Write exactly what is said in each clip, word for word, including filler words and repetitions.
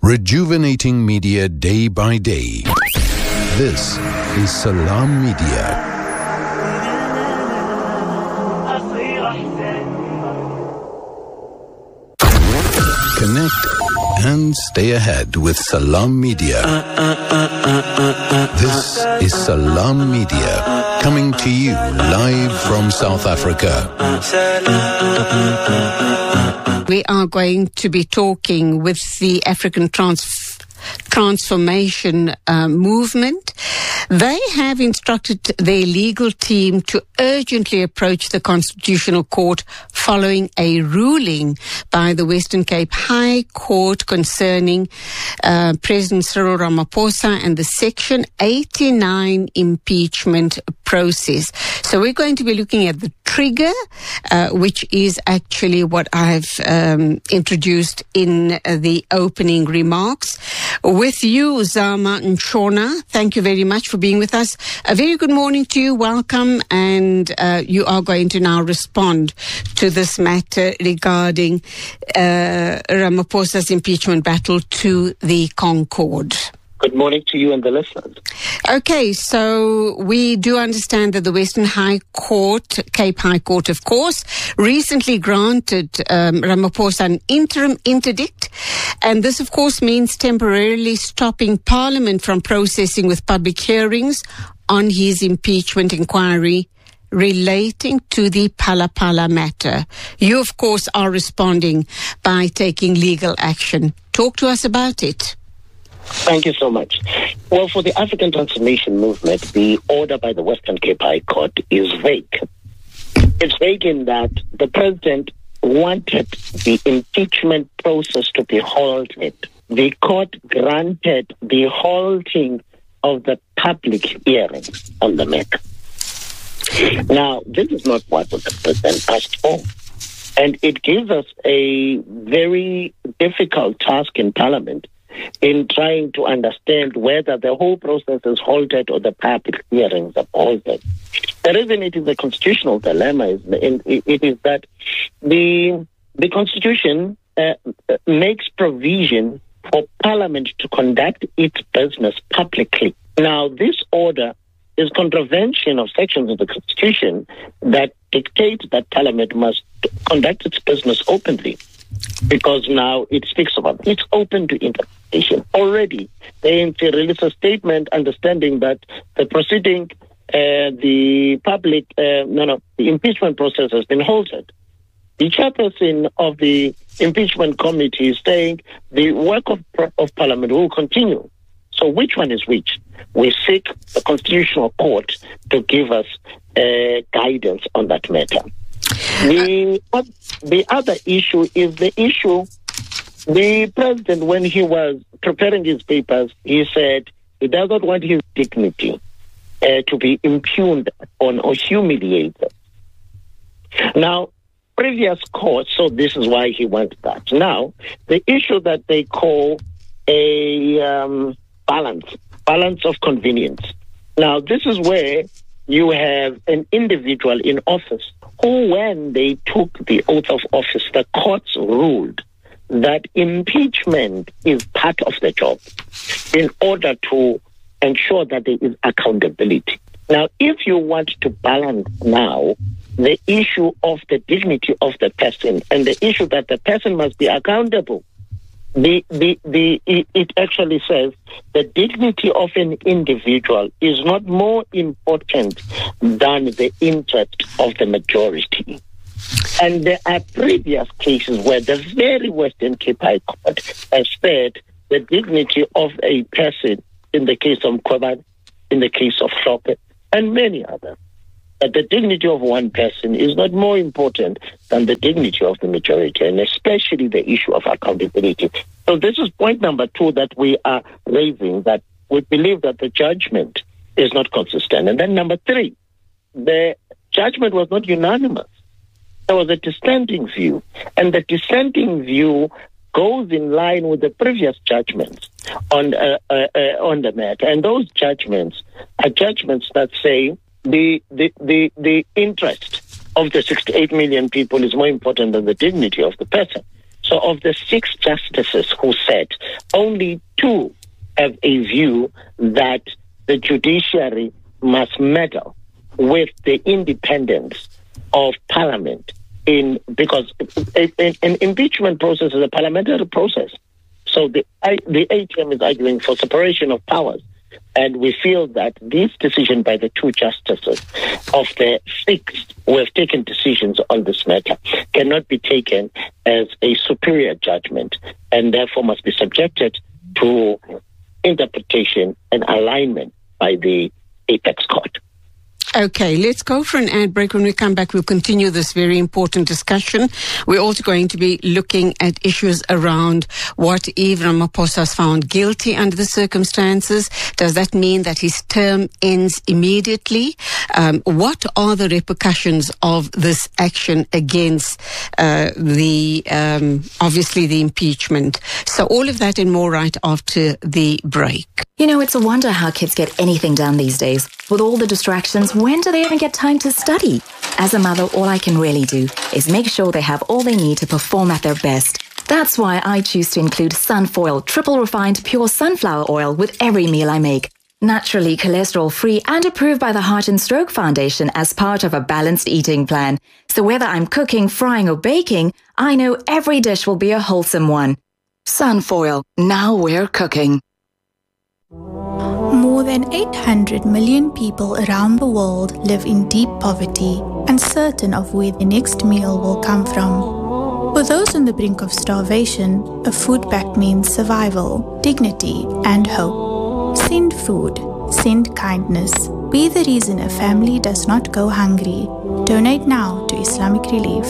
Rejuvenating media day by day. This is Salam Media. Connect and stay ahead with Salam Media. This is Salam Media, coming to you live from South Africa. We are going to be talking with the African Trans- Transformation uh, Movement. They have instructed their legal team to urgently approach the Constitutional Court following a ruling by the Western Cape High Court concerning uh, President Cyril Ramaphosa and the Section eighty-nine impeachment process. So we're going to be looking at the trigger, uh, which is actually what I've um, introduced in uh, the opening remarks. With you, Zama Nshona, thank you very much for being with us. A very good morning to you. Welcome. And uh, you are going to now respond to this matter regarding uh, Ramaphosa's impeachment battle to the Concord. Good morning to you and the listeners. Okay, so we do understand that the Western High Court, Cape High Court, of course, recently granted um, Ramaphosa an interim interdict. And this, of course, means temporarily stopping Parliament from processing with public hearings on his impeachment inquiry relating to the Phala Phala matter. You, of course, are responding by taking legal action. Talk to us about it. Thank you so much. Well, for the African Transformation Movement, the order by the Western Cape High Court is vague. It's vague in that the president wanted the impeachment process to be halted. The court granted the halting of the public hearings on the matter. Now, this is not what the president asked for. And it gives us a very difficult task in Parliament in trying to understand whether the whole process is halted or the public hearings are halted. The reason it is a constitutional dilemma is it is that the the Constitution uh, makes provision for Parliament to conduct its business publicly. Now, this order is contravention of sections of the Constitution that dictate that Parliament must conduct its business openly, because now it speaks about it. It's open to interpretation. Already, the A N C released a statement understanding that the proceeding, uh, the public, uh, no, no, the impeachment process has been halted. The chairperson of the impeachment committee is saying the work of, of Parliament will continue. So which one is which? We seek the Constitutional Court to give us uh, guidance on that matter. The, the other issue is the issue, the president, when he was preparing his papers, he said he does not want his dignity uh, to be impugned on or humiliated. Now, previous courts, so this is why he wants that. Now, the issue that they call a um, balance, balance of convenience. Now, this is where you have an individual in office who, when they took the oath of office, the courts ruled that impeachment is part of the job in order to ensure that there is accountability. Now, if you want to balance now the issue of the dignity of the person and the issue that the person must be accountable, The, the, the, it actually says the dignity of an individual is not more important than the interest of the majority. And there are previous cases where the very Western Cape High Court has said the dignity of a person, in the case of Mkhwebane, in the case of Hlophe, and many others, that the dignity of one person is not more important than the dignity of the majority, and especially the issue of accountability. So this is point number two that we are raising, that we believe that the judgment is not consistent. And then number three, the judgment was not unanimous. There was a dissenting view, and the dissenting view goes in line with the previous judgments on uh, uh, uh, on the matter. And those judgments are judgments that say the the the, the interest of the sixty-eight million people is more important than the dignity of the person. So of the six justices who sat, only two have a view that the judiciary must meddle with the independence of Parliament, in because an impeachment process is a parliamentary process. So the the A T M is arguing for separation of powers, and we feel that this decision by the two justices of the six who have taken decisions on this matter cannot be taken as a superior judgment, and therefore must be subjected to interpretation and alignment by the Apex Court. Okay, let's go for an ad break. When we come back, we'll continue this very important discussion. We're also going to be looking at issues around what Yves Ramaphosa has found guilty under the circumstances. Does that mean that his term ends immediately? Um, what are the repercussions of this action against uh, the, um, obviously, the impeachment? So all of that and more right after the break. You know, it's a wonder how kids get anything done these days. With all the distractions, when do they even get time to study? As a mother, all I can really do is make sure they have all they need to perform at their best. That's why I choose to include Sunfoil triple refined pure sunflower oil with every meal I make. Naturally cholesterol-free and approved by the Heart and Stroke Foundation as part of a balanced eating plan. So whether I'm cooking, frying or baking, I know every dish will be a wholesome one. Sunfoil, now we're cooking. More than eight hundred million people around the world live in deep poverty, uncertain of where the next meal will come from. For those on the brink of starvation, a food pack means survival, dignity, and hope. Send food. Send kindness. Be the reason a family does not go hungry. Donate now to Islamic Relief.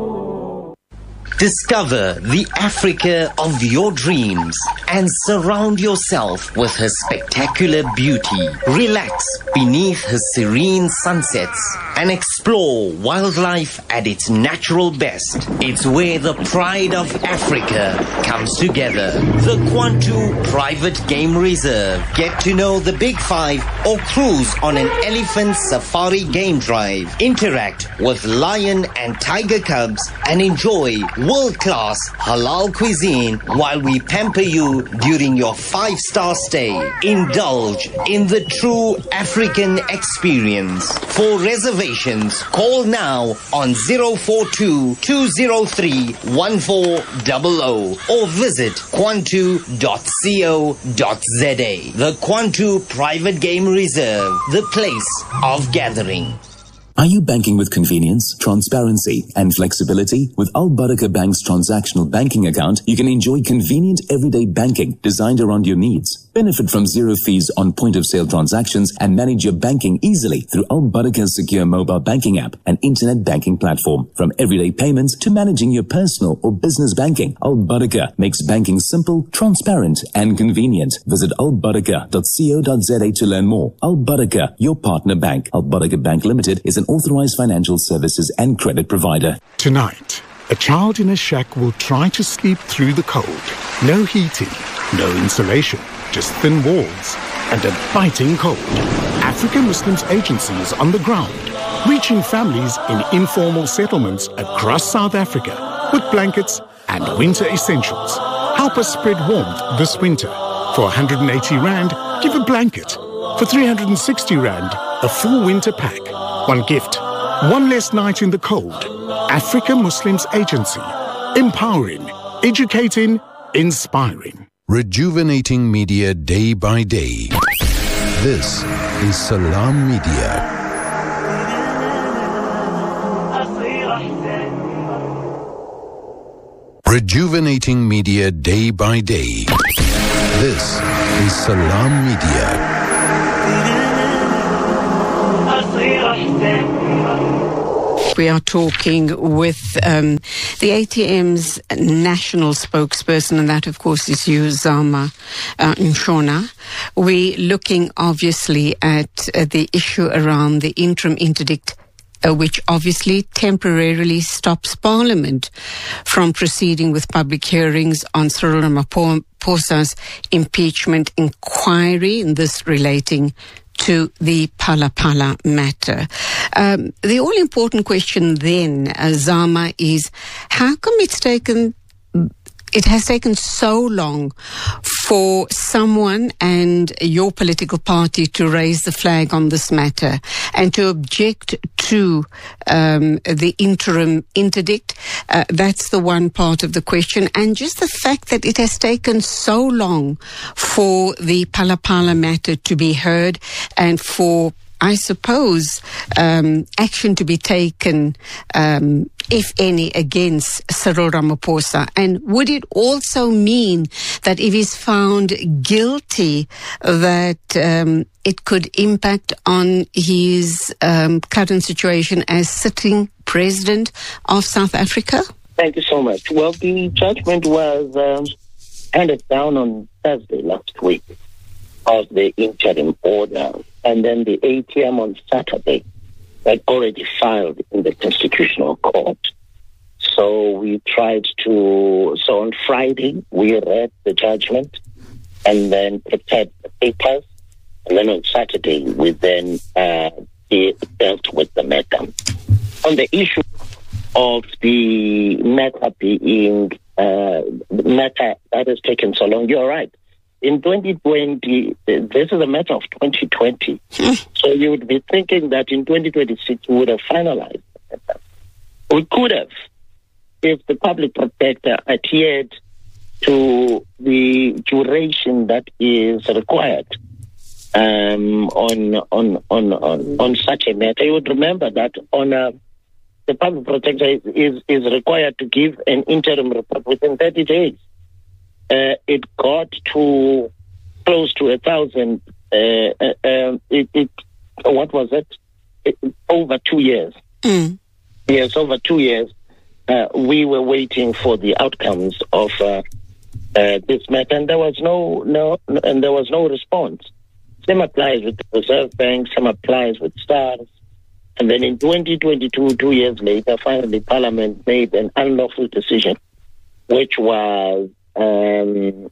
Discover the Africa of your dreams and surround yourself with her spectacular beauty. Relax beneath her serene sunsets and explore wildlife at its natural best. It's where the pride of Africa comes together. The Kwantu Private Game Reserve. Get to know the Big Five or cruise on an elephant safari game drive. Interact with lion and tiger cubs and enjoy world-class halal cuisine while we pamper you during your five-star stay. Indulge in the true African experience. For reservations, call now on zero four two, two zero three, one four zero zero or visit kwantu dot co dot za. The Kwantu Private Game Reserve, the place of gathering. Are you banking with convenience, transparency, and flexibility? With Al Barakah Bank's transactional banking account, you can enjoy convenient everyday banking designed around your needs. Benefit from zero fees on point-of-sale transactions and manage your banking easily through Al Barakah's secure mobile banking app and internet banking platform. From everyday payments to managing your personal or business banking, Al Barakah makes banking simple, transparent, and convenient. Visit al barakah dot co dot za to learn more. Al Barakah, your partner bank. Al Barakah Bank Limited is an authorized financial services and credit provider. Tonight, a child in a shack will try to sleep through the cold. No heating, no insulation, just thin walls and a biting cold. African Muslims Agency is on the ground, reaching families in informal settlements across South Africa with blankets and winter essentials. Help us spread warmth this winter. For one hundred eighty rand, give a blanket. For three hundred sixty rand, a full winter pack. One gift, one less night in the cold. Africa Muslims Agency. Empowering, educating, inspiring. Rejuvenating media day by day. This is Salam Media. Rejuvenating media day by day. This is Salam Media. We are talking with um, the A T M's national spokesperson, and that, of course, is you, Zama uh, Mshona. We're looking, obviously, at uh, the issue around the interim interdict, uh, which obviously temporarily stops Parliament from proceeding with public hearings on Cyril Ramaphosa's impeachment inquiry, and this relating to the Phala Phala matter. Um, the all-important question then, uh, Zama, is how come it's taken it has taken so long for someone and your political party to raise the flag on this matter and to object to um, the interim interdict. Uh, that's the one part of the question. And just the fact that it has taken so long for the Phala Phala matter to be heard and for, I suppose, um, action to be taken, um, if any, against Cyril Ramaphosa. And would it also mean that if he's found guilty, that um, it could impact on his um, current situation as sitting president of South Africa? Thank you so much. Well, the judgment was um, handed down on Thursday last week of the interim order, and then the A T M on Saturday had already filed in the Constitutional Court. So we tried to, so on Friday we read the judgment and then prepared the papers, and then on Saturday we then uh, dealt with the matter. On the issue of the matter being, uh, the matter that has taken so long, you're right. In twenty twenty, this is a matter of twenty twenty. So you would be thinking that in twenty twenty-six we would have finalized the matter. We could have, if the public protector adhered to the duration that is required um, on, on, on, on, on such a matter. You would remember that on a, the public protector is, is, is required to give an interim report within thirty days. Uh, it got to close to a thousand. Uh, uh, uh, it, it, what was it? it? Over two years. Mm. Yes, over two years. Uh, we were waiting for the outcomes of uh, uh, this matter, and there was no, no, and there was no response. Same applies with the Reserve Bank. Same applies with SARS. And then in twenty twenty-two, two years later, finally, Parliament made an unlawful decision, which was Um,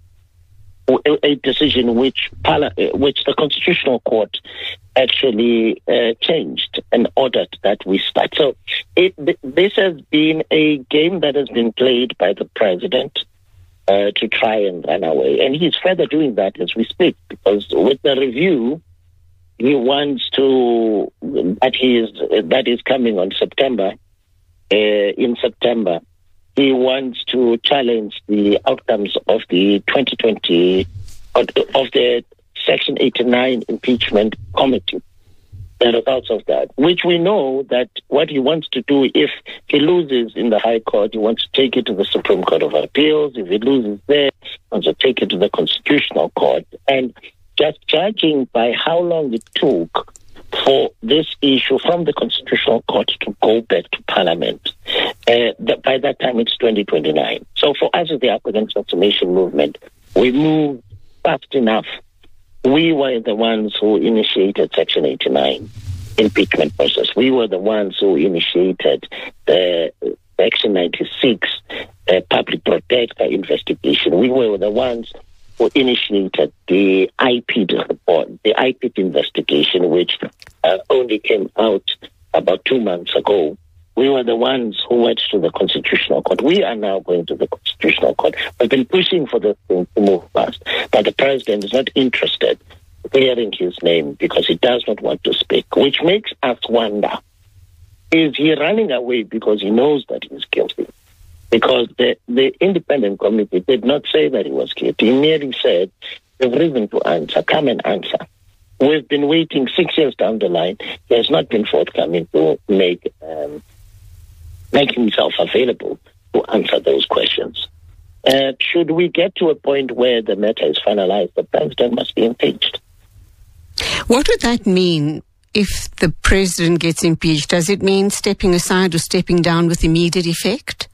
a decision which which the Constitutional Court actually uh, changed and ordered that we start. So it, this has been a game that has been played by the president uh, to try and run away. And he's further doing that as we speak, because with the review, he wants to, that, he is, that is coming on September, uh, in September, he wants to challenge the outcomes of the twenty twenty, of the Section eighty-nine impeachment committee, the results of that, which we know that what he wants to do, if he loses in the High Court, he wants to take it to the Supreme Court of Appeals. If he loses there, he wants to take it to the Constitutional Court. And just judging by how long it took for this issue from the Constitutional Court to go back to Parliament, uh, that by that time it's twenty twenty-nine. So for us as the African Transformation Movement, we moved fast enough. We were the ones who initiated Section eighty-nine impeachment process. We were the ones who initiated the Section ninety-six uh, public protector investigation. We were the ones who initiated the I P D report, the I P D investigation, which uh, only came out about two months ago. We were the ones who went to the Constitutional Court. We are now going to the Constitutional Court. We've been pushing for this thing to move fast, but the president is not interested in clearing his name because he does not want to speak, which makes us wonder, is he running away because he knows that he's guilty? Because the, the independent committee did not say that he was guilty. He merely said, "There's reason to answer. Come and answer." We've been waiting six years down the line. He has not been forthcoming to make um, make himself available to answer those questions. Uh, should we get to a point where the matter is finalized, the president must be impeached. What would that mean if the president gets impeached? Does it mean stepping aside or stepping down with immediate effect?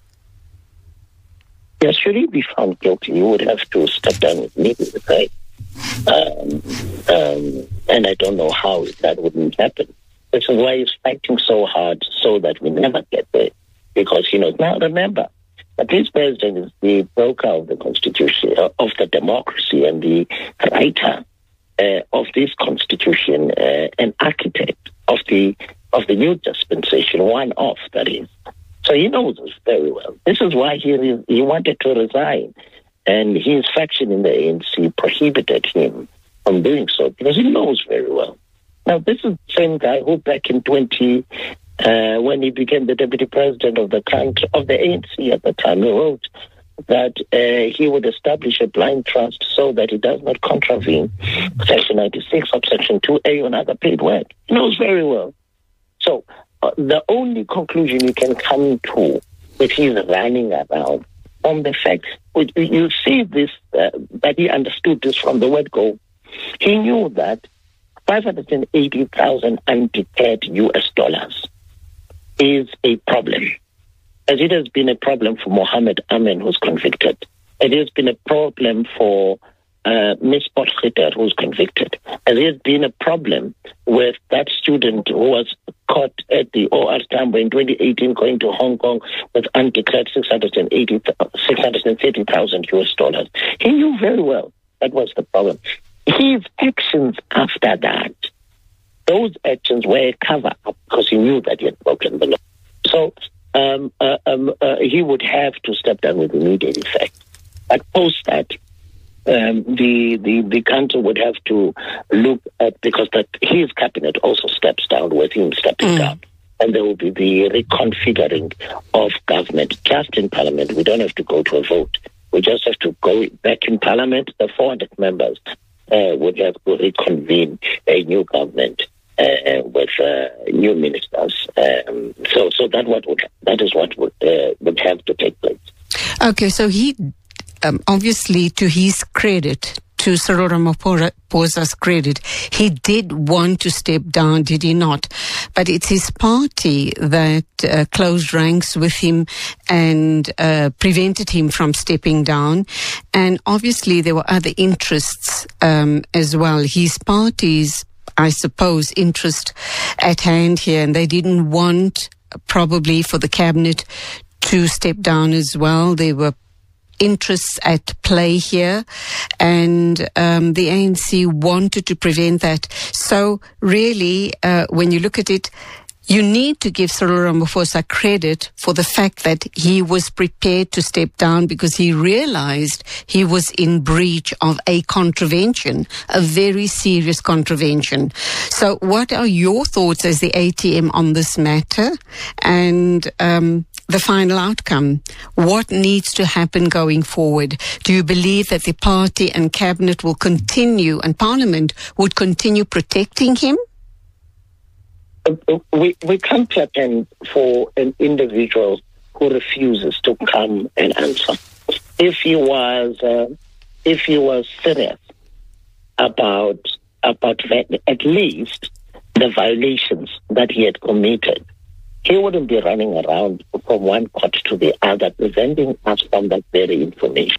Yes, should he be found guilty, he would have to step down with immediate effect. Um, um, and I don't know how that wouldn't happen. This is why he's fighting so hard so that we never get there. Because he knows. Now remember, that this president is the broker of the constitution, uh, of the democracy, and the writer uh, of this constitution, uh, an architect of the of the new dispensation, one of, that is. So he knows this very well. This is why he re- he wanted to resign. And his faction in the A N C prohibited him from doing so because he knows very well. Now, this is the same guy who back in twenty, uh, when he became the deputy president of the country, of the A N C at the time, he wrote that uh, he would establish a blind trust so that it does not contravene Section ninety-six, subsection two A on other paid work. He knows very well. So uh, the only conclusion you can come to with his running around on the fact, you see this, uh, that he understood this from the word go. He knew that five hundred eighty thousand undeclared U S dollars is a problem. As it has been a problem for Mohammed Amin, who's convicted. It has been a problem for uh, Miss Potgieter, who's convicted. As it has been a problem with that student who was caught at the O R Tambo in twenty eighteen going to Hong Kong with undeclared six hundred thirty thousand U S dollars. He knew very well that was the problem. His actions after that, those actions were a cover-up because he knew that he had broken the law. So um, uh, um, uh, he would have to step down with immediate effect. But post that, um, the, the, the country would have to look at, because that his cabinet also steps down with him stepping mm. down. And there will be the reconfiguring of government just in Parliament. We don't have to go to a vote. We just have to go back in Parliament. The four hundred members uh, would have to reconvene a new government uh, with uh, new ministers. Um, so, so that what would that is what would uh, would have to take place. Okay, so he um, obviously, to his credit, to Cyril Ramaphosa's credit, he did want to step down, did he not? But it's his party that uh, closed ranks with him and uh, prevented him from stepping down. And obviously there were other interests um, as well. His party's, I suppose, interest at hand here, and they didn't want probably for the cabinet to step down as well. There were interests at play here, and um, the A N C wanted to prevent that. So really, uh, when you look at it, you need to give Cyril Ramaphosa credit for the fact that he was prepared to step down because he realized he was in breach of a contravention, a very serious contravention. So what are your thoughts as the A T M on this matter? And um, the final outcome, what needs to happen going forward? Do you believe that the party and cabinet will continue and Parliament would continue protecting him? We we can't pretend for an individual who refuses to come and answer. If he was uh, if he was serious about about at least the violations that he had committed, he wouldn't be running around from one court to the other, preventing us from that very information.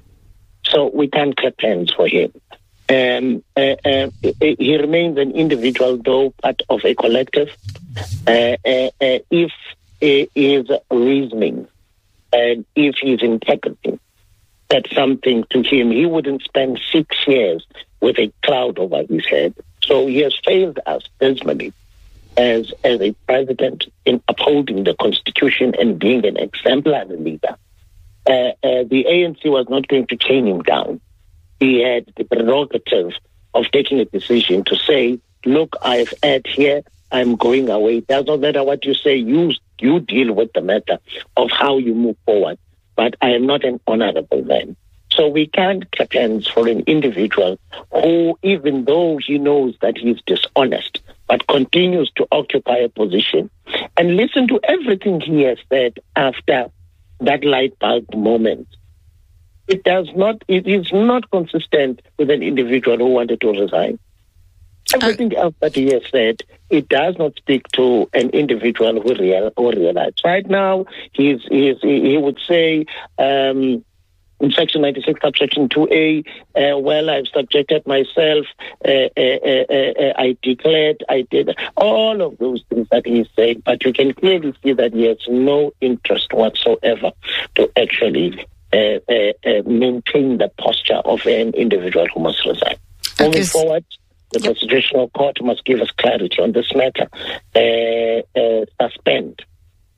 So we can't clap hands for him. Um, uh, uh, he remains an individual, though part of a collective. Uh, uh, uh, if uh, his reasoning and if his integrity said something to him, he wouldn't spend six years with a cloud over his head. So he has failed us dismally as as a president in upholding the Constitution and being an exemplary leader. Uh, uh, the A N C was not going to chain him down. He had the prerogative of taking a decision to say, look, I've had here, I'm going away. It does not matter what you say, you, you deal with the matter of how you move forward. But I am not an honorable man. So we can't clap hands for an individual who, even though he knows that he's dishonest, but continues to occupy a position. And listen to everything he has said after that light bulb moment. It does not, it is not consistent with an individual who wanted to resign. Everything else that he has said, it does not speak to an individual who, real, who realized. Right now, he's, he's, he would say, um, in Section ninety-six, subsection two A, uh, well, I've subjected myself, uh, uh, uh, uh, I declared, I did, all of those things that he's saying, but you can clearly see that he has no interest whatsoever to actually uh, uh, uh, maintain the posture of an individual who must resign. Okay. Moving forward, the yep. Constitutional Court must give us clarity on this matter. Uh, uh, suspend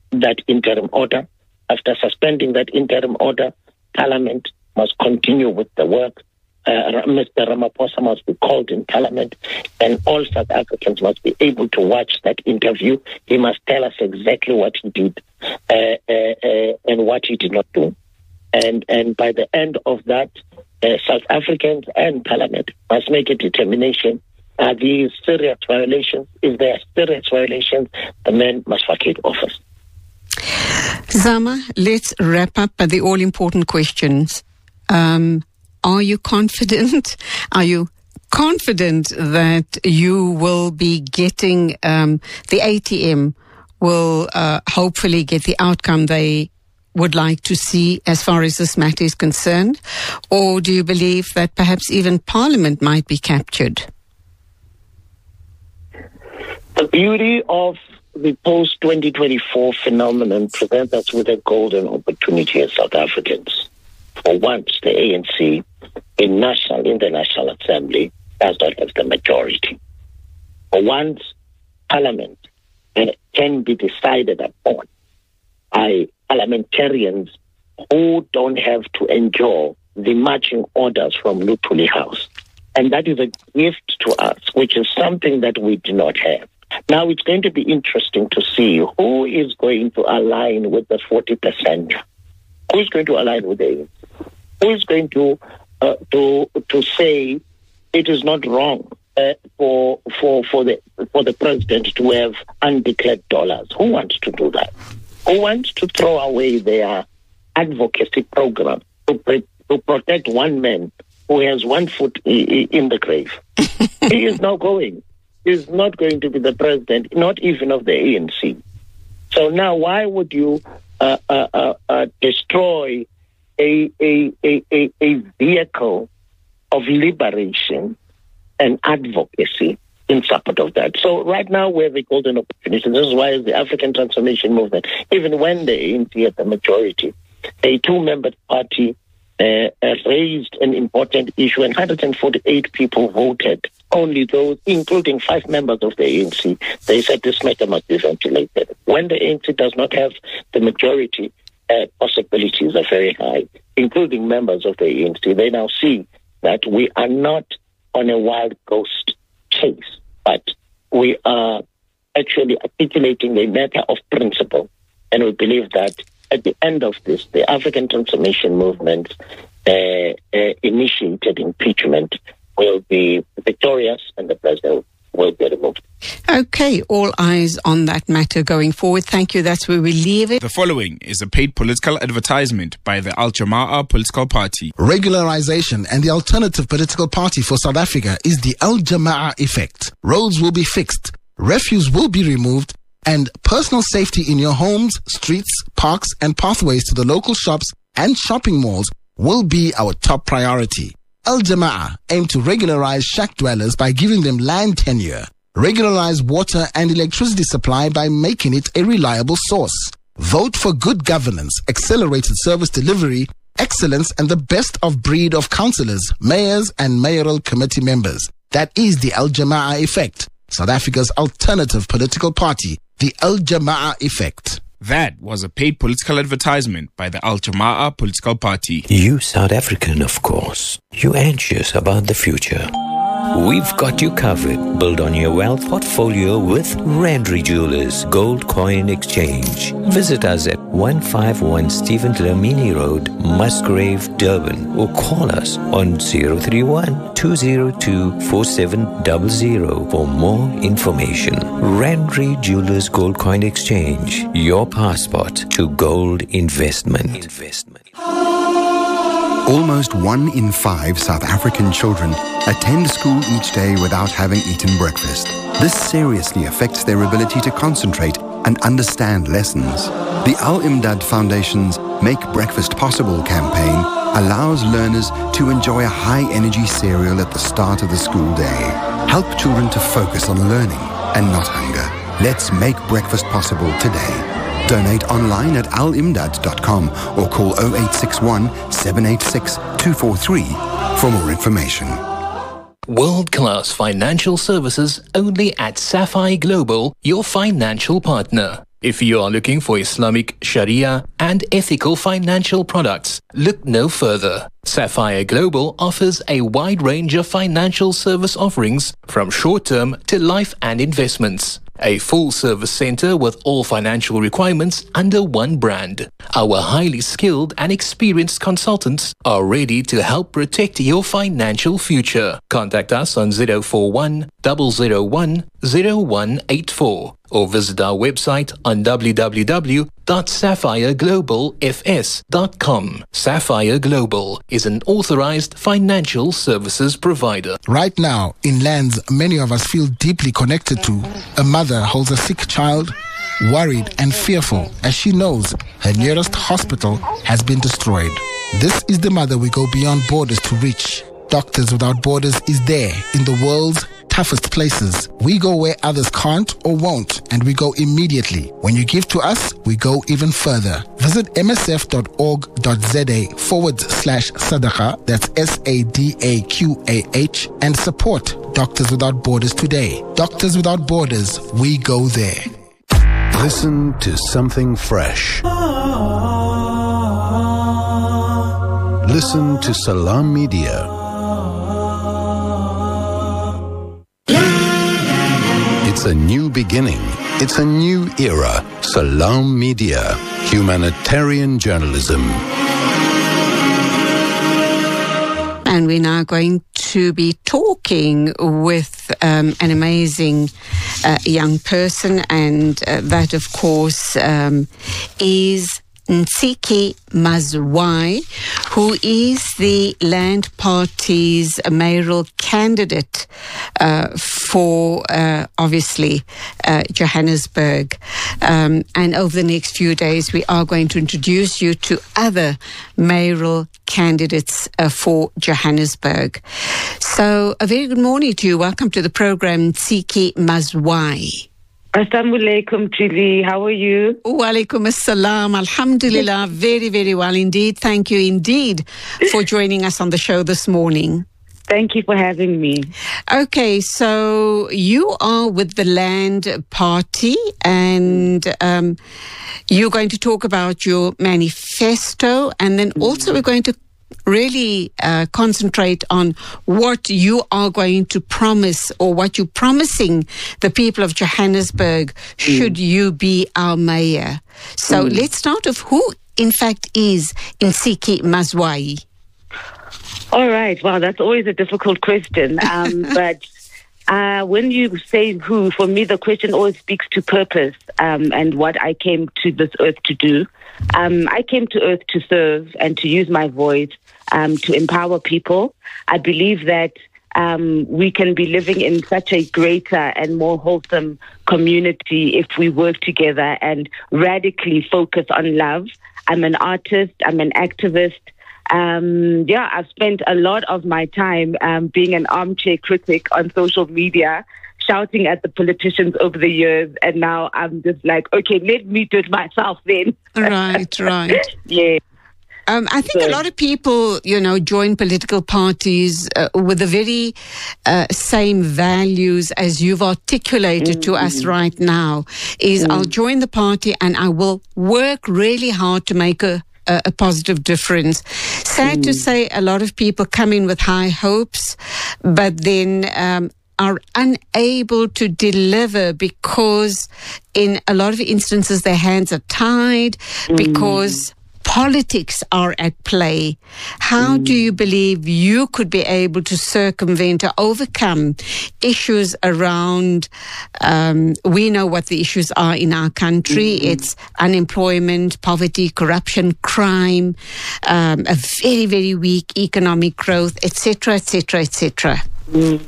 that interim order. After suspending that interim order, Parliament must continue with the work. Uh, Mister Ramaphosa must be called in Parliament, and all South Africans must be able to watch that interview. He must tell us exactly what he did uh, uh, uh, and what he did not do. And and by the end of that, uh, South Africans and Parliament must make a determination. Are these serious violations? If they are serious violations, the man must vacate office. Zama, let's wrap up by the all-important questions. Um, are you confident? Are you confident that you will be getting um, the A T M will uh, hopefully get the outcome they would like to see as far as this matter is concerned? Or do you believe that perhaps even Parliament might be captured? The beauty of the post twenty twenty-four phenomenon presents us with a golden opportunity as South Africans. For once, the A N C in national, in the National Assembly does not have the majority. For once, Parliament can be decided upon by parliamentarians who don't have to endure the marching orders from Luthuli House. And that is a gift to us, which is something that we do not have. Now, it's going to be interesting to see who is going to align with the forty percent. Who is going to align with the Who is going to uh, to to say it is not wrong uh, for for for the for the president to have undeclared dollars? Who wants to do that? Who wants to throw away their advocacy program to pre- to protect one man who has one foot I- I- in the grave? He is now going. Is not going to be the president, not even of the A N C. So now, why would you uh, uh, uh, uh, destroy a, a a a a vehicle of liberation and advocacy in support of that? So right now, we have a golden opportunity. This is why the African Transformation Movement, even when the A N C had the majority, a two-member party uh, uh, raised an important issue, and one hundred forty-eight people voted. Only those, including five members of the A N C, they said this matter must be ventilated. When the A N C does not have the majority, uh, possibilities are very high, including members of the A N C. They now see that we are not on a wild ghost chase, but we are actually articulating a matter of principle. And we believe that at the end of this, the African Transformation Movement uh, uh, initiated impeachment will be victorious and the president will be removed. Okay, all eyes on that matter going forward. Thank you. That's where we leave it. The following is a paid political advertisement by the Al Jamaah political party. Regularization and the alternative political party for South Africa is the Al Jamaah effect. Roads will be fixed, refuse will be removed, and personal safety in your homes, streets, parks, and pathways to the local shops and shopping malls will be our top priority. Al Jamaah aim to regularize shack dwellers by giving them land tenure, regularize water and electricity supply by making it a reliable source. Vote for good governance, accelerated service delivery, excellence, and the best of breed of councillors, mayors, and mayoral committee members. That is the Al Jamaah effect, South Africa's alternative political party, the Al Jamaah effect. That was a paid political advertisement by the Al Jamaah political party. You South African, of course. You anxious about the future. We've got you covered. Build on your wealth portfolio with Randry Jewelers Gold Coin Exchange. Visit us at one fifty-one Stephen Dlamini Road, Musgrave, Durban, or call us on zero three one, two zero two, four seven zero zero for more information. Randry Jewelers Gold Coin Exchange, your passport to gold investment. investment. Almost one in five South African children attend school each day without having eaten breakfast. This seriously affects their ability to concentrate and understand lessons. The Al-Imdad Foundation's Make Breakfast Possible campaign allows learners to enjoy a high-energy cereal at the start of the school day. Help children to focus on learning and not hunger. Let's make breakfast possible today. Donate online at al imdad dot com or call oh eight six one, seven eight six, two four three for more information. World-class financial services only at Sapphire Global, your financial partner. If you are looking for Islamic Sharia and ethical financial products, look no further. Sapphire Global offers a wide range of financial service offerings from short-term to life and investments. A full-service center with all financial requirements under one brand. Our highly skilled and experienced consultants are ready to help protect your financial future. Contact us on zero four one, zero zero one, zero one eight four or visit our website on w w w dot sapphire global f s dot com. Sapphire Global is an authorized financial services provider. Right now, in lands many of us feel deeply connected to, a mother holds a sick child, worried and fearful as she knows her nearest hospital has been destroyed. This is the mother we go beyond borders to reach. Doctors Without Borders is there in the world's toughest places. We go where others can't or won't, and we go immediately. When you give to us, we go even further. Visit msf.org.za forward slash sadaqa, that's S A D A Q A H, and support Doctors Without Borders today. Doctors Without Borders, we go there. Listen to something fresh. Listen to Salam Media. It's a new beginning. It's a new era. Salam Media. Humanitarian journalism. And we're now going to be talking with um, an amazing uh, young person, and uh, that, of course, um, is Nsiki Mazwai, who is the Land Party's mayoral candidate uh, for, uh, obviously, uh, Johannesburg. Um, and over the next few days, we are going to introduce you to other mayoral candidates uh, for Johannesburg. So, a very good morning to you. Welcome to the program, Nsiki Mazwai. Assalamu alaikum, Julie. How are you? Wa alaikum assalam. Alhamdulillah. Very, very well indeed. Thank you indeed for joining us on the show this morning. Thank you for having me. Okay, so you are with the Land Party, and um, you're going to talk about your manifesto, and then also we're going to really uh, concentrate on what you are going to promise, or what you're promising the people of Johannesburg should mm. you be our mayor. So mm. let's start off. Who, in fact, is Nsiki Mazwai? All right. Well, that's always a difficult question. Um, but uh, when you say who, for me, the question always speaks to purpose um, and what I came to this earth to do. Um, I came to earth to serve and to use my voice um, to empower people. I believe that um, we can be living in such a greater and more wholesome community if we work together and radically focus on love. I'm an artist. I'm an activist. Um, yeah, I've spent a lot of my time um, being an armchair critic on social media, shouting at the politicians over the years, and now I'm just like, okay, let me do it myself then. Right, right. Yeah. Um, I think so, a lot of people, you know, join political parties uh, with the very uh, same values as you've articulated mm-hmm. to us right now, is mm-hmm. I'll join the party and I will work really hard to make a A, a positive difference. Sad mm. to say, a lot of people come in with high hopes, but then um, are unable to deliver because in a lot of instances their hands are tied mm. because politics are at play. How mm. do you believe you could be able to circumvent or overcome issues around, um, we know what the issues are in our country. Mm-hmm. It's unemployment, poverty, corruption, crime, um, a very, very weak economic growth, et cetera, et cetera, et cetera. Mm.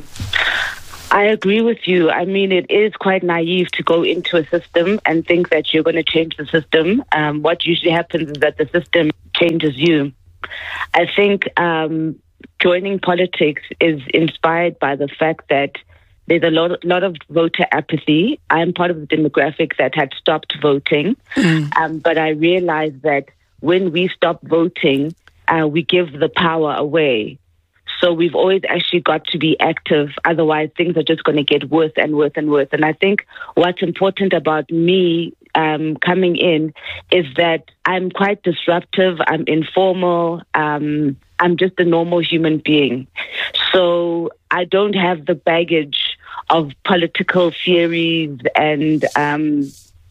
I agree with you. I mean, it is quite naive to go into a system and think that you're going to change the system. Um, what usually happens is that the system changes you. I think um, joining politics is inspired by the fact that there's a lot, lot of voter apathy. I'm part of the demographic that had stopped voting. Mm. Um, but I realized that when we stop voting, uh, we give the power away. So we've always actually got to be active. Otherwise, things are just going to get worse and worse and worse. And I think what's important about me um, coming in is that I'm quite disruptive. I'm informal. Um, I'm just a normal human being. So I don't have the baggage of political theories and um,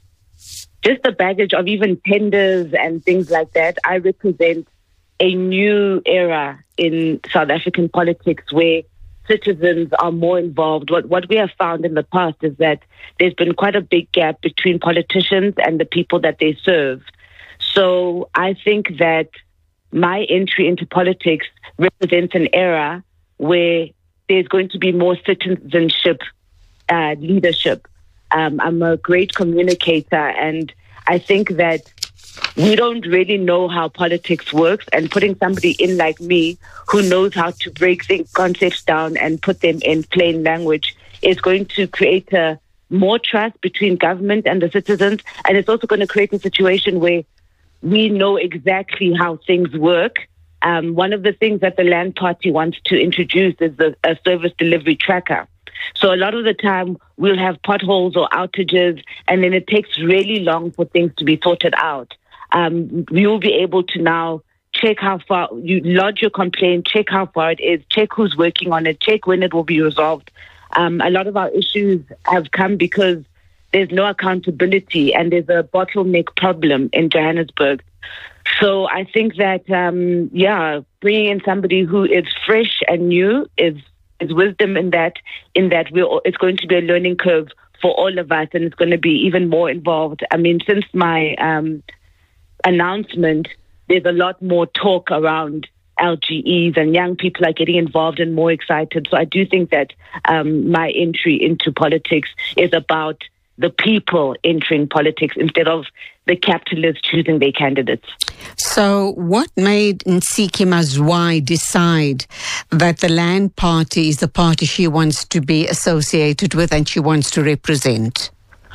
just the baggage of even tenders and things like that. I represent a new era in South African politics where citizens are more involved. What what we have found in the past is that there's been quite a big gap between politicians and the people that they serve. So I think that my entry into politics represents an era where there's going to be more citizenship uh, leadership. Um, I'm a great communicator, and I think that we don't really know how politics works, and putting somebody in like me who knows how to break the concepts down and put them in plain language is going to create a more trust between government and the citizens, and it's also going to create a situation where we know exactly how things work. Um, one of the things that the Land Party wants to introduce is the, a service delivery tracker. So a lot of the time we'll have potholes or outages, and then it takes really long for things to be sorted out. Um, you'll be able to now check how far, you lodge your complaint, check how far it is, check who's working on it, check when it will be resolved. Um, a lot of our issues have come because there's no accountability and there's a bottleneck problem in Johannesburg. So I think that, um, yeah, bringing in somebody who is fresh and new is is wisdom in that, in that we're, it's going to be a learning curve for all of us, and it's going to be even more involved. I mean, since my um, announcement, there's a lot more talk around L G Es, and young people are getting involved and more excited. So I do think that um, my entry into politics is about the people entering politics instead of the capitalists choosing their candidates. So what made Nsiki Mazwai decide that the Land Party is the party she wants to be associated with and she wants to represent?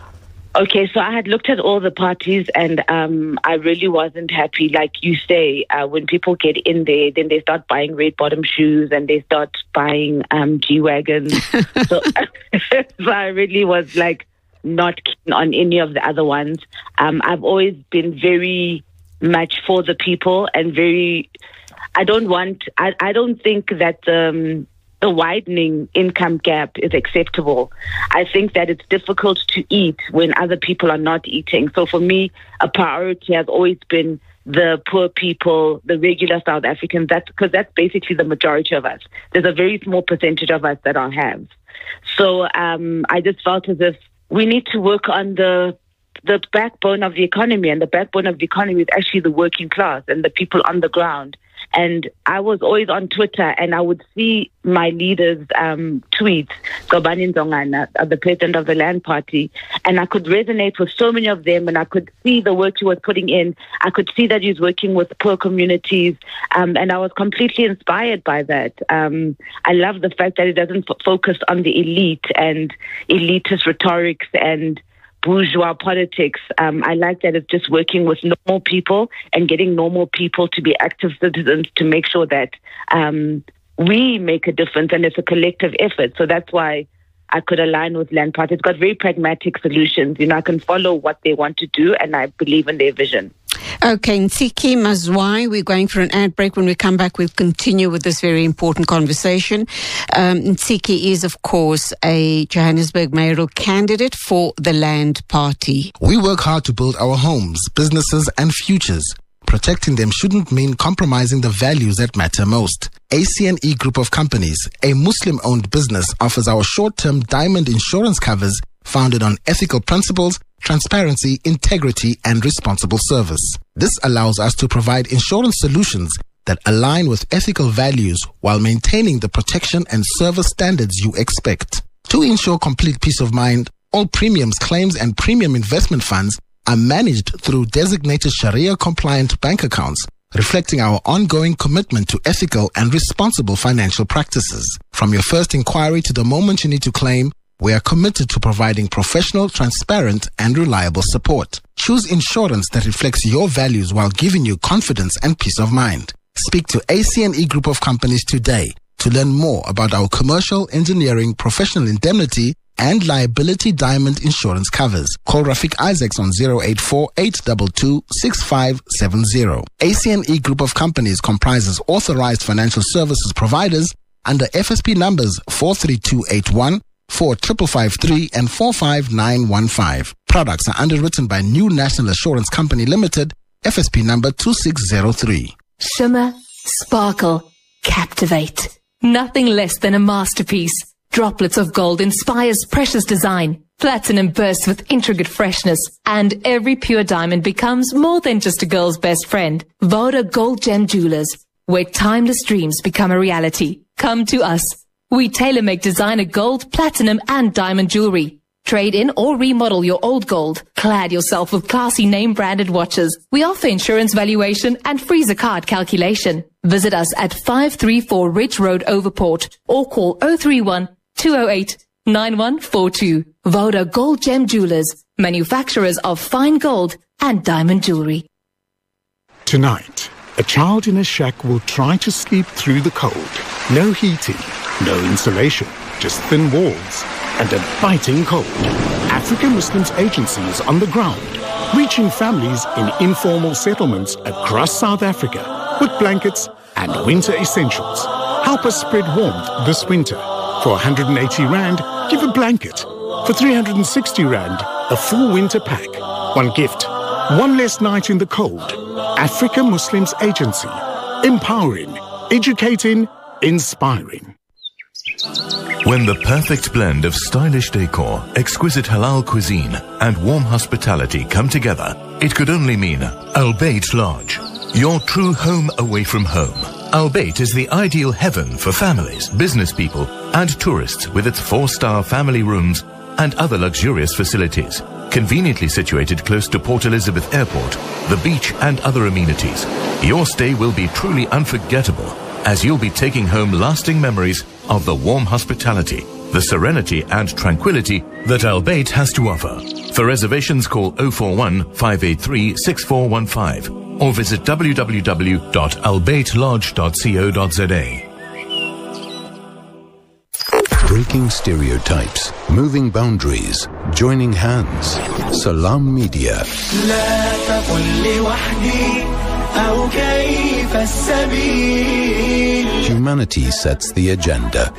Okay, so I had looked at all the parties, and um, I really wasn't happy. Like you say, uh, when people get in there, then they start buying red bottom shoes and they start buying um, G-Wagons. so, so I really was like not keen on any of the other ones. Um, I've always been very much for the people and very, I don't want, I, I don't think that um, the widening income gap is acceptable. I think that it's difficult to eat when other people are not eating. So for me, a priority has always been the poor people, the regular South Africans, that's because that's basically the majority of us. There's a very small percentage of us that are haves. So um, I just felt as if we need to work on the the backbone of the economy, and the backbone of the economy is actually the working class and the people on the ground. And I was always on Twitter, and I would see my leaders' um, tweets, Gobani Nzongana, the president of the Land Party, and I could resonate with so many of them, and I could see the work he was putting in. I could see that he's working with poor communities, um, and I was completely inspired by that. Um, I love the fact that he doesn't f- focus on the elite and elitist rhetorics and bourgeois politics. Um, I like that it's just working with normal people and getting normal people to be active citizens to make sure that um, we make a difference, and it's a collective effort. So that's why I could align with Land Party. It's got very pragmatic solutions. You know, I can follow what they want to do, and I believe in their vision. Okay, Nsiki Mazwai, we're going for an ad break. When we come back, we'll continue with this very important conversation. Um, Nsiki is, of course, a Johannesburg mayoral candidate for the Land Party. We work hard to build our homes, businesses and futures. Protecting them shouldn't mean compromising the values that matter most. A C N E Group of Companies, a Muslim-owned business, offers our short-term diamond insurance covers founded on ethical principles, transparency, integrity, and responsible service. This allows us to provide insurance solutions that align with ethical values while maintaining the protection and service standards you expect. To ensure complete peace of mind, all premiums, claims, and premium investment funds are managed through designated Sharia-compliant bank accounts, reflecting our ongoing commitment to ethical and responsible financial practices. From your first inquiry to the moment you need to claim, we are committed to providing professional, transparent, and reliable support. Choose insurance that reflects your values while giving you confidence and peace of mind. Speak to A C N E Group of Companies today to learn more about our commercial, engineering, professional indemnity, and liability diamond insurance covers. Call Rafiq Isaacs on zero eight four, eight two two, six five seven zero. A C N E Group of Companies comprises authorized financial services providers under F S P numbers four three two eight one, four five five three and four five nine one five. Products are underwritten by New National Assurance Company Limited, F S P number two six zero three. Shimmer, sparkle, captivate. Nothing less than a masterpiece. Droplets of gold inspires precious design. Platinum bursts with intricate freshness. And every pure diamond becomes more than just a girl's best friend. Voda Gold Gem Jewelers, where timeless dreams become a reality. Come to us. We tailor-make designer gold, platinum and diamond jewelry. Trade in or remodel your old gold. Clad yourself with classy name-branded watches. We offer insurance valuation and freezer card calculation. Visit us at five three four Ridge Road, Overport, or call zero three one, two zero eight, nine one four two. Voda Gold Gem Jewelers, manufacturers of fine gold and diamond jewelry. Tonight, a child in a shack will try to sleep through the cold. No heating, no insulation, just thin walls and a biting cold. African Muslims Agency is on the ground, reaching families in informal settlements across South Africa with blankets and winter essentials. Help us spread warmth this winter. For one hundred eighty rand, give a blanket. For three hundred sixty rand, a full winter pack. One gift, one less night in the cold. African Muslims Agency. Empowering, educating, inspiring. When the perfect blend of stylish decor, exquisite halal cuisine, and warm hospitality come together, it could only mean Al Bayt Lodge, your true home away from home. Al Bayt is the ideal heaven for families, business people, and tourists with its four-star family rooms and other luxurious facilities. Conveniently situated close to Port Elizabeth Airport, the beach, and other amenities, your stay will be truly unforgettable, as you'll be taking home lasting memories of the warm hospitality, the serenity and tranquility that Al Bayt has to offer. For reservations, call zero four one, five eight three, six four one five or visit w w w dot al bayt lodge dot co dot z a. Breaking stereotypes, moving boundaries, joining hands. Salam Media. Humanity sets the agenda.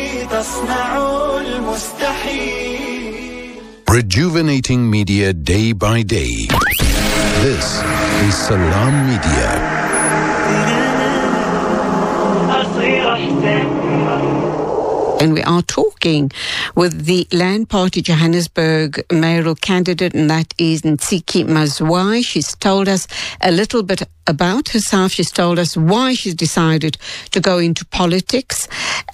Rejuvenating media day by day. This is Salam Media. And we are talking with the Land Party Johannesburg mayoral candidate, and that is Ntsiki Mazwai. She's told us a little bit about herself. She's told us why she's decided to go into politics.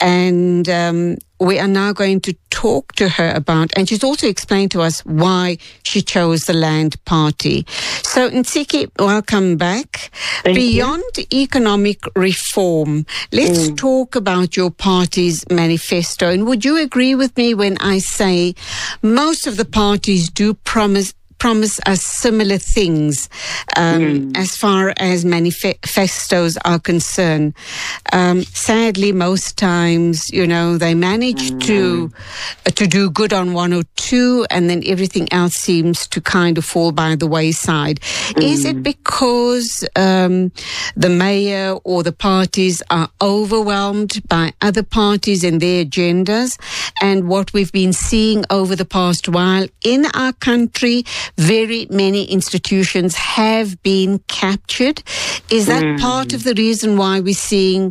And um, we are now going to talk to her about, and she's also explained to us why she chose the Land Party. So, Ntsiki, welcome back. Thank Beyond you. economic reform, let's Mm. talk about your party's manifesto. And would you agree with me when I say most of the parties do promise promise us similar things um, mm. as far as manifestos are concerned? Um, sadly, most times, you know, they manage mm. to uh, to do good on one or two, and then everything else seems to kind of fall by the wayside. Mm. Is it because um, the mayor or the parties are overwhelmed by other parties and their agendas? And what we've been seeing over the past while in our country, very many institutions have been captured. Is that mm. part of the reason why we're seeing,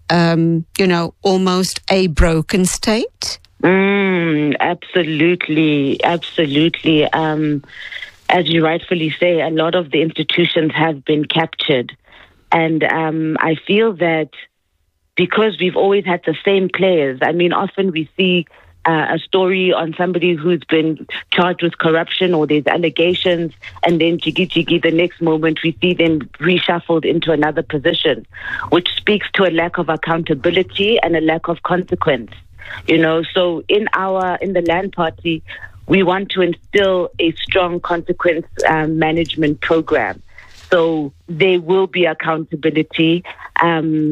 um, you know, almost a broken state? Mm, absolutely, absolutely. Um, as you rightfully say, a lot of the institutions have been captured. And um, I feel that because we've always had the same players, I mean, often we see Uh, a story on somebody who's been charged with corruption or there's allegations, and then jiggy jiggy the next moment we see them reshuffled into another position, which speaks to a lack of accountability and a lack of consequence. You know, so in our in the Land Party, we want to instill a strong consequence um, management program. So there will be accountability. Um,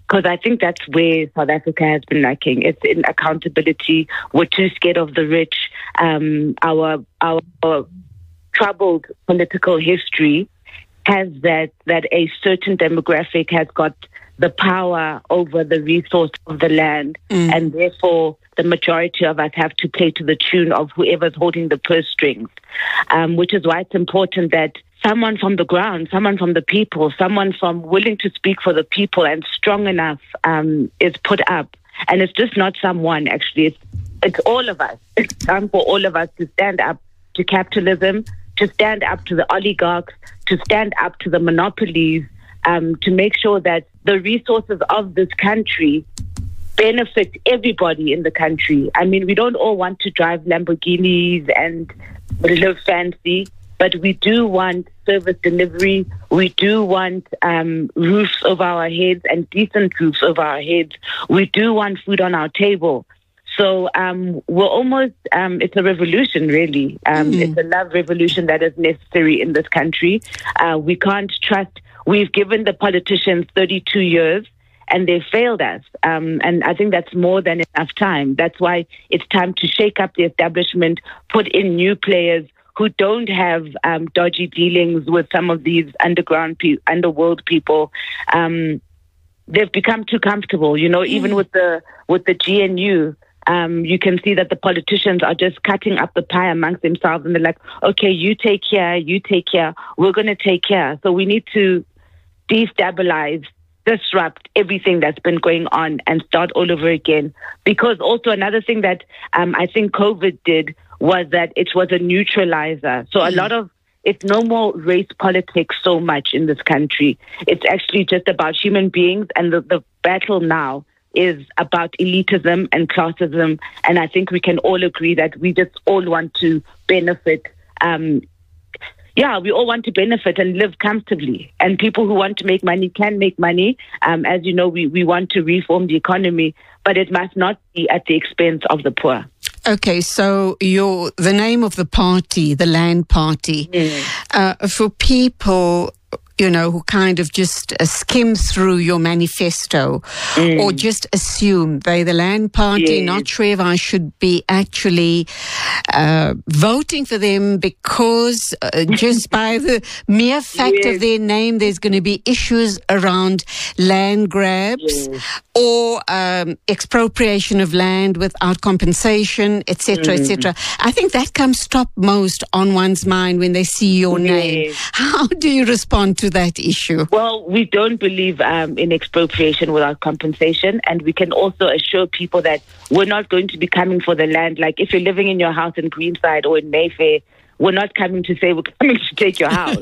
Because I think that's where South Africa has been lacking. It's in accountability. We're too scared of the rich. Um, our, our our troubled political history has that that a certain demographic has got the power over the resource of the land, mm. and therefore the majority of us have to play to the tune of whoever's holding the purse strings, um, which is why it's important that someone from the ground, someone from the people, someone from willing to speak for the people and strong enough um, is put up. And it's just not someone, actually. It's, it's all of us. It's time for all of us to stand up to capitalism, to stand up to the oligarchs, to stand up to the monopolies, um, to make sure that the resources of this country benefit everybody in the country. I mean, we don't all want to drive Lamborghinis and live fancy, but we do want service delivery. We do want um, roofs over our heads and decent roofs over our heads. We do want food on our table. So um, we're almost, um, it's a revolution, really. Um, mm-hmm. It's a love revolution that is necessary in this country. Uh, we can't trust, we've given the politicians thirty-two years and they failed us. Um, and I think that's more than enough time. That's why it's time to shake up the establishment, put in new players who don't have um, dodgy dealings with some of these underground, pe- underworld people. Um, they've become too comfortable, you know, mm. even with the with the G N U. Um, you can see that the politicians are just cutting up the pie amongst themselves, and they're like, okay, you take care, you take care, we're going to take care. So we need to destabilize, disrupt everything that's been going on and start all over again. Because also another thing that um, I think COVID did was that it was a neutralizer. So a lot of, it's no more race politics so much in this country. It's actually just about human beings, and the, the battle now is about elitism and classism. And I think we can all agree that we just all want to benefit. Um, yeah, we all want to benefit and live comfortably. And people who want to make money can make money. Um, as you know, we, we want to reform the economy, but it must not be at the expense of the poor. Okay, so your the name of the party, the Land Party, mm. uh, for people, you know, who kind of just uh, skim through your manifesto mm. or just assume they're the Land Party, yes. not sure if I should be actually uh, voting for them because uh, just by the mere fact yes. of their name, there's going to be issues around land grabs yes. or um, expropriation of land without compensation, et cetera, mm. et cetera. I think that comes topmost on one's mind when they see your yes. name. How do you respond to that issue? Well, we don't believe um, in expropriation without compensation, and we can also assure people that we're not going to be coming for the land. Like if you're living in your house in Greenside or in Mayfair, we're not coming to say we're coming to take your house.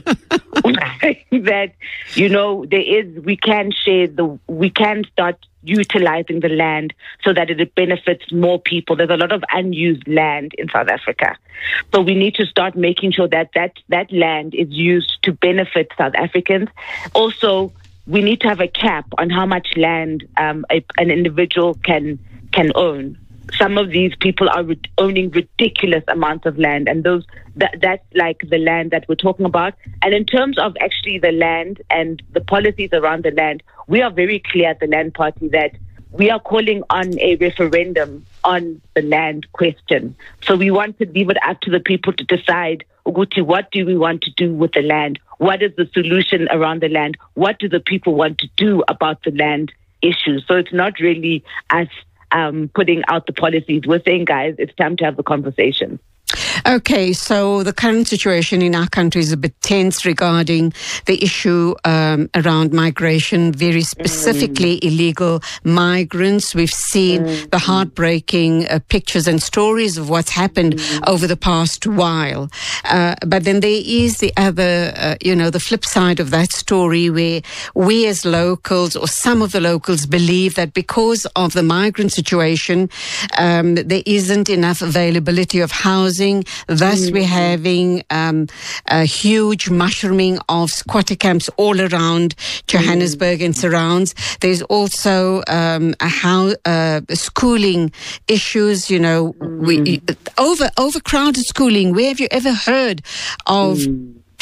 That, you know, there is, we can share the, we can start utilizing the land so that it benefits more people. There's a lot of unused land in South Africa. So we need to start making sure that that, that land is used to benefit South Africans. Also, we need to have a cap on how much land um, a, an individual can can own. Some of these people are re- owning ridiculous amounts of land, and those that, that's like the land that we're talking about. And in terms of actually the land and the policies around the land, we are very clear at the Land Party that we are calling on a referendum on the land question. So we want to leave it up to the people to decide, Uguti, what do we want to do with the land? What is the solution around the land? What do the people want to do about the land issue? So it's not really us Um, putting out the policies. We're saying, guys, it's time to have the conversation. Okay, so the current situation in our country is a bit tense regarding the issue um, around migration, very specifically mm. illegal migrants. We've seen mm. the heartbreaking uh, pictures and stories of what's happened mm. over the past while. Uh, but then there is the other, uh, you know, the flip side of that story where we as locals or some of the locals believe that because of the migrant situation, um, there isn't enough availability of housing. Thus, we're having um, a huge mushrooming of squatter camps all around Johannesburg mm. and surrounds. There's also um, a how uh, schooling issues. You know, mm. we over overcrowded schooling. Where have you ever heard of mm.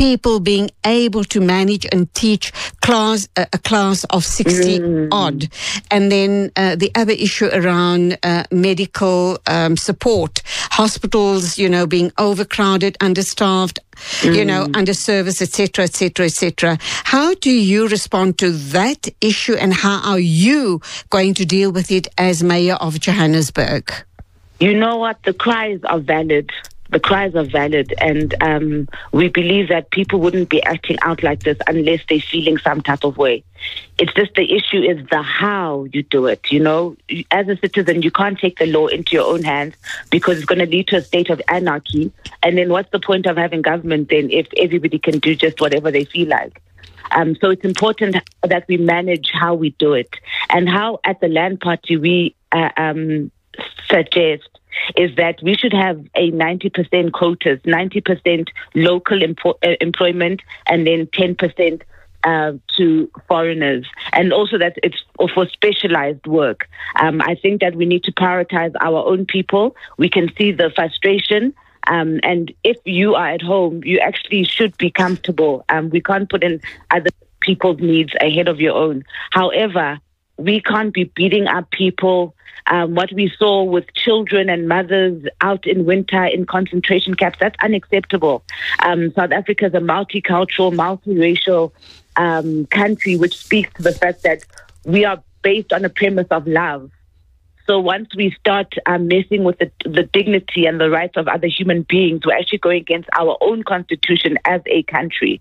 people being able to manage and teach class uh, a class of sixty mm. odd, and then uh, the other issue around uh, medical um, support, hospitals, you know, being overcrowded, understaffed, mm. you know, underserviced, et cetera, et cetera, et cetera. How do you respond to that issue, and how are you going to deal with it as Mayor of Johannesburg? You know what? The cries are valid. The cries are valid, and um, we believe that people wouldn't be acting out like this unless they're feeling some type of way. It's just the issue is the how you do it. You know, as a citizen, you can't take the law into your own hands because it's going to lead to a state of anarchy. And then what's the point of having government then if everybody can do just whatever they feel like? Um, so it's important that we manage how we do it, and how at the Land Party we uh, um, suggest is that we should have a ninety percent quotas, ninety percent local empo- uh, employment, and then ten percent uh, to foreigners. And also that it's for specialized work. Um, I think that we need to prioritize our own people. We can see the frustration. Um, and if you are at home, you actually should be comfortable. Um, we can't put in other people's needs ahead of your own. However, we can't be beating up people. Um, what we saw with children and mothers out in winter in concentration camps, that's unacceptable. Um, South Africa is a multicultural, multiracial um, country, which speaks to the fact that we are based on a premise of love. So once we start um, messing with the, the dignity and the rights of other human beings, we're actually going against our own constitution as a country.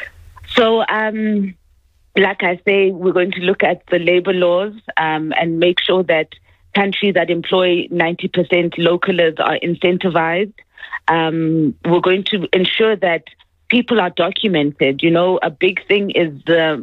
So, um, like I say, we're going to look at the labor laws um, and make sure that countries that employ ninety percent localers are incentivized. Um, we're going to ensure that people are documented. You know, a big thing is the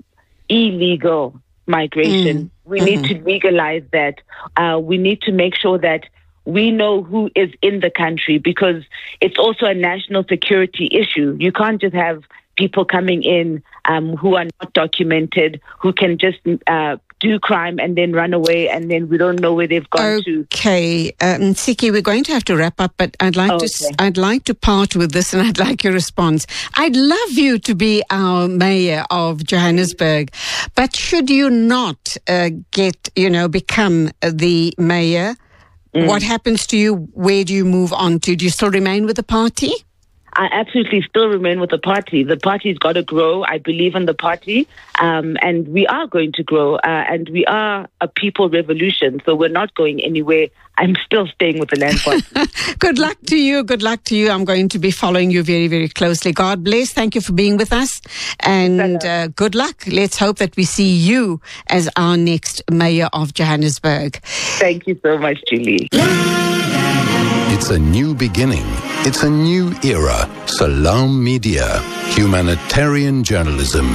illegal migration. Mm. We mm-hmm. need to legalize that. Uh, we need to make sure that we know who is in the country, because it's also a national security issue. You can't just have people coming in um, who are not documented, who can just uh, do crime and then run away, and then we don't know where they've gone okay. to. Okay, um, Siki, we're going to have to wrap up, but I'd like oh, to okay. I'd like to part with this, and I'd like your response. I'd love you to be our mayor of Johannesburg, but should you not uh, get, you know, become the mayor, mm. what happens to you? Where do you move on to? Do you still remain with the party? I absolutely still remain with the party. The party's got to grow. I believe in the party, um, and we are going to grow. Uh, and we are a people revolution, so we're not going anywhere. I'm still staying with the Land Party. Good luck to you. Good luck to you. I'm going to be following you very, very closely. God bless. Thank you for being with us, and uh, good luck. Let's hope that we see you as our next mayor of Johannesburg. Thank you so much, Julie. It's a new beginning. It's a new era. Salam Media, humanitarian journalism.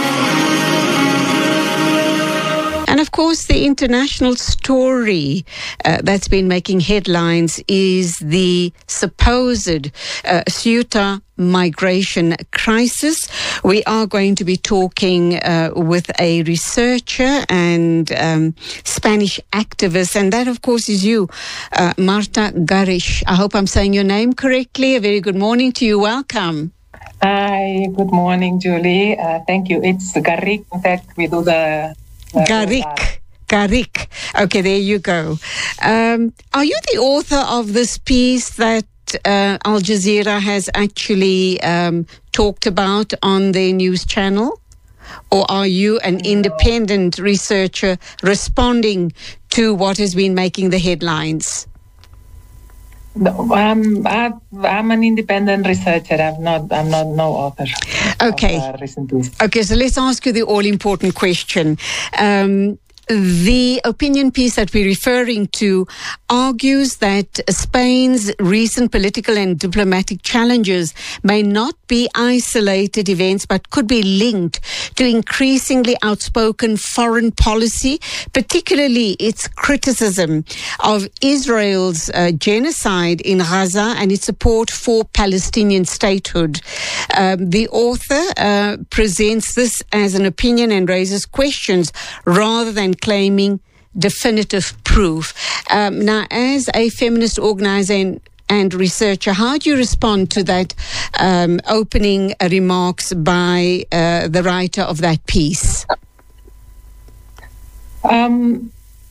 And of course, the international story uh, that's been making headlines is the supposed uh, Ceuta migration crisis. We are going to be talking uh, with a researcher and um, Spanish activist, and that, of course, is you, uh, Marta Garish. I hope I'm saying your name correctly. A very good morning to you. Welcome. Hi, good morning, Julie. Uh, thank you. It's Garrick. In fact, we do the... Uh, Garrick. Garrick. Okay, there you go. Um, are you the author of this piece that uh, Al Jazeera has actually um, talked about on their news channel? Or are you an independent researcher responding to what has been making the headlines? No, I'm, I'm an independent researcher. I'm not. I'm not no author. Okay. Of, uh, recent piece. Okay. So let's ask you the all-important question. Um, The opinion piece that we're referring to argues that Spain's recent political and diplomatic challenges may not be isolated events, but could be linked to increasingly outspoken foreign policy, particularly its criticism of Israel's uh, genocide in Gaza and its support for Palestinian statehood. Um, the author uh, presents this as an opinion and raises questions rather than claiming definitive proof. Um, now, as a feminist organization, and researcher. How do you respond to that um, opening remarks by uh, the writer of that piece? Um,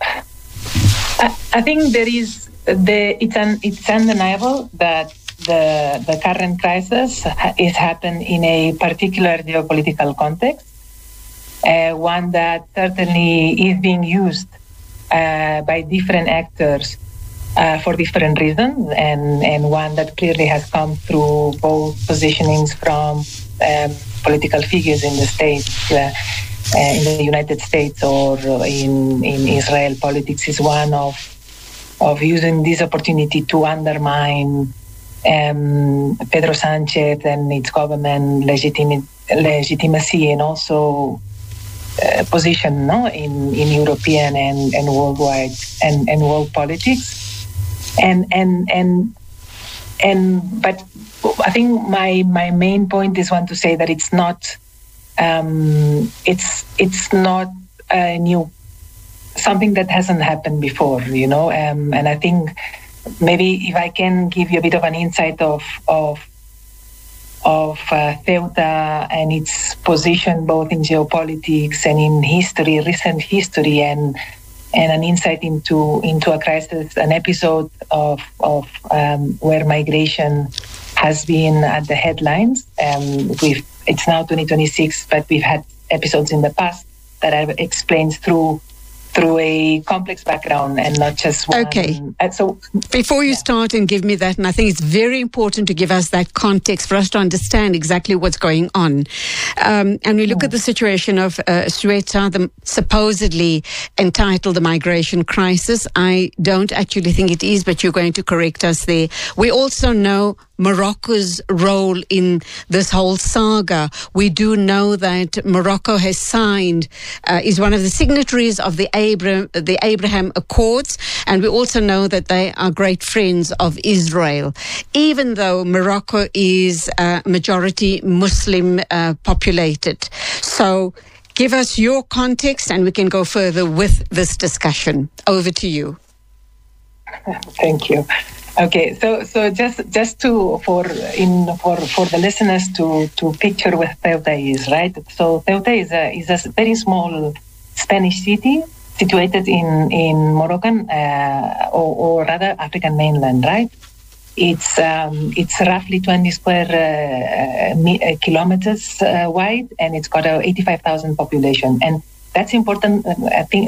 I, I think there is the it's un, it's undeniable that the the current crisis is happened in a particular geopolitical context, uh, one that certainly is being used uh, by different actors uh, for different reasons, and and one that clearly has come through both positionings from um, political figures in the States. Uh, Uh, in the United States or in, in Israel, politics is one of of using this opportunity to undermine um, Pedro Sanchez and its government legitimi- legitimacy and also uh, position no, in, in European and, and worldwide and, and world politics. And and and and but I think my my main point is one to say that it's not Um, it's it's not a new something that hasn't happened before, you know. Um, and I think maybe if I can give you a bit of an insight of of of uh, Ceuta and its position both in geopolitics and in history, recent history, and and an insight into into a crisis, an episode of of um, where migration has been at the headlines. Um, we've It's now twenty twenty-six, but we've had episodes in the past that I've explained through through a complex background and not just one. Okay. Uh, so before you yeah. start and give me that, and I think it's very important to give us that context for us to understand exactly what's going on. Um, and we look yeah. at the situation of uh, Ceuta, the supposedly entitled the migration crisis. I don't actually think it is, but you're going to correct us there. We also know Morocco's role in this whole saga. We do know that Morocco has signed, uh, is one of the signatories of the Abraham, the Abraham Accords, and we also know that they are great friends of Israel, even though Morocco is uh, majority Muslim uh, populated. So give us your context and we can go further with this discussion. Over to you. Thank you. Okay, so so just just to for in for, for the listeners to, to picture what Ceuta is, right? So Ceuta is a is a very small Spanish city situated in in Moroccan uh, or, or rather African mainland, right? It's um, it's roughly twenty square uh, mi- uh, kilometers uh, wide, and it's got a eighty-five thousand population, and that's important. I think,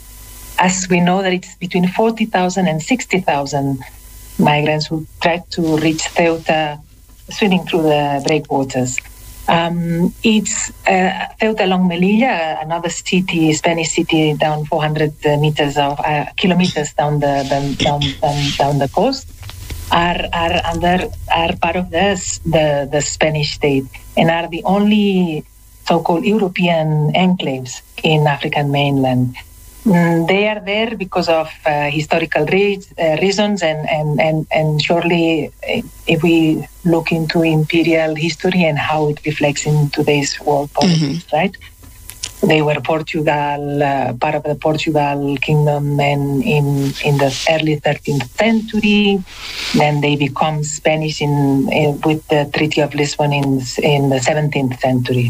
as we know that it's between forty thousand and sixty thousand migrants who try to reach Ceuta, swimming through the breakwaters. Um, it's uh, Ceuta along Melilla, another city, Spanish city, down four hundred meters of uh, kilometers down the down, down, down, down the coast, are are under are part of this the the Spanish state and are the only so-called European enclaves in African mainland. Mm, they are there because of uh, historical re- uh, reasons, and, and, and, and surely if we look into imperial history and how it reflects in today's world politics, mm-hmm. right? They were Portugal, uh, part of the Portugal kingdom, and in, in the early thirteenth century. Then they become Spanish in, in with the Treaty of Lisbon in, in the seventeenth century.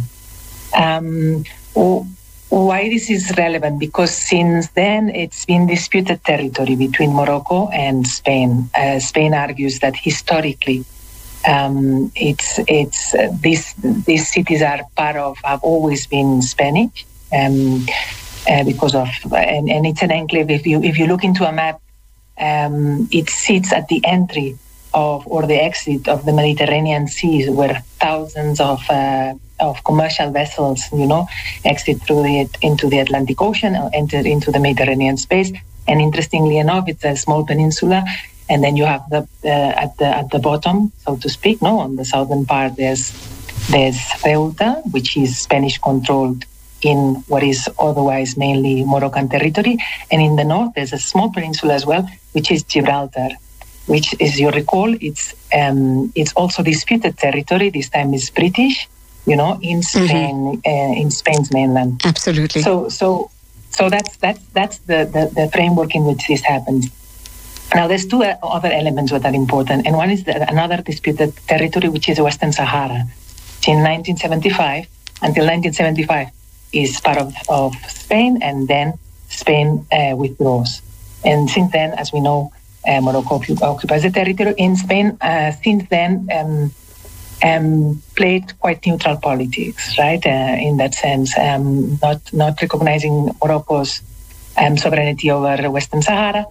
Um, Why this is relevant? Because since then it's been disputed territory between Morocco and Spain. Uh, Spain argues that historically, um, it's it's uh, these these cities are part of have always been Spanish, um, uh, because of and, and it's an enclave. If you if you look into a map, um, it sits at the entry of or the exit of the Mediterranean Sea, where thousands of uh, of commercial vessels, you know, exit through the into the Atlantic Ocean or enter into the Mediterranean space. And interestingly enough, it's a small peninsula, and then you have the uh, at the at the bottom, so to speak, no, on the southern part, there's there's Ceuta, which is Spanish controlled in what is otherwise mainly Moroccan territory, and in the north there's a small peninsula as well, which is Gibraltar, which, as you recall, it's um, it's also disputed territory. This time is British, you know, in Spain, mm-hmm. uh, in Spain's mainland. Absolutely. So, so, so that's that's that's the, the, the framework in which this happens. Now, there's two other elements that are important, and one is the, another disputed territory, which is Western Sahara. In nineteen seventy-five, until nineteen seventy-five, is part of, of Spain, and then Spain uh, withdraws. And since then, as we know, uh, Morocco occupies the territory. In Spain, uh, since then, um, um, played quite neutral politics, right? Uh, in that sense, um, not not recognizing Morocco's um, sovereignty over Western Sahara,